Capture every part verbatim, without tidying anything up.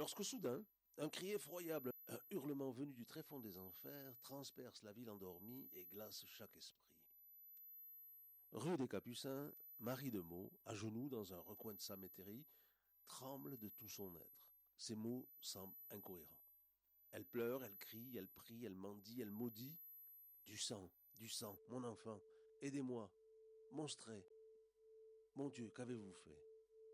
Lorsque soudain, un cri effroyable, un hurlement venu du tréfonds des enfers transperce la ville endormie et glace chaque esprit. Rue des Capucins, Marie de Meaux, à genoux dans un recoin de sa métairie, tremble de tout son être. Ses mots semblent incohérents. Elle pleure, elle crie, elle prie, elle mendie, elle maudit. Du sang, du sang, mon enfant, aidez-moi, monstrez. Mon Dieu, qu'avez-vous fait?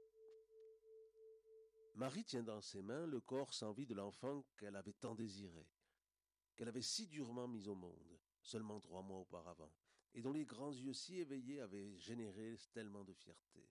Marie tient dans ses mains le corps sans vie de l'enfant qu'elle avait tant désiré, qu'elle avait si durement mis au monde, seulement trois mois auparavant, et dont les grands yeux si éveillés avaient généré tellement de fierté.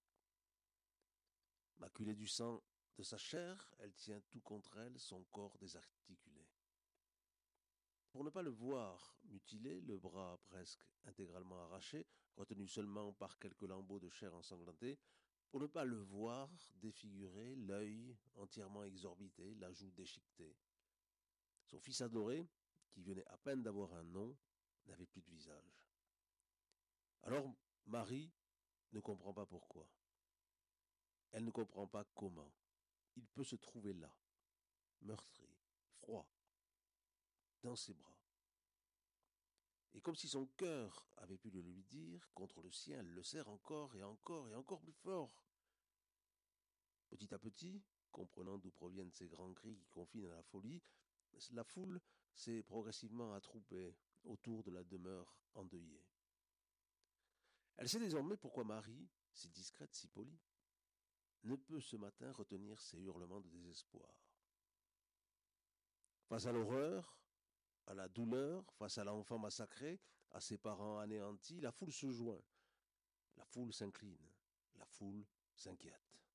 Maculée du sang de sa chair, elle tient tout contre elle, son corps désarticulé. Pour ne pas le voir mutilé, le bras presque intégralement arraché, retenu seulement par quelques lambeaux de chair ensanglantée, pour ne pas le voir défiguré, l'œil entièrement exorbité, la joue déchiquetée. Son fils adoré, qui venait à peine d'avoir un nom, n'avait plus de visage. Alors Marie ne comprend pas pourquoi. Elle ne comprend pas comment. Il peut se trouver là, meurtri, froid, dans ses bras. Et comme si son cœur avait pu le lui dire, contre le sien, elle le serre encore et encore et encore plus fort. Petit à petit, comprenant d'où proviennent ces grands cris qui confinent à la folie, la foule s'est progressivement attroupée autour de la demeure endeuillée. Elle sait désormais pourquoi Marie, si discrète, si polie, ne peut ce matin retenir ses hurlements de désespoir. Face à l'horreur, à la douleur, face à l'enfant massacré, à ses parents anéantis, la foule se joint. La foule s'incline, la foule s'inquiète.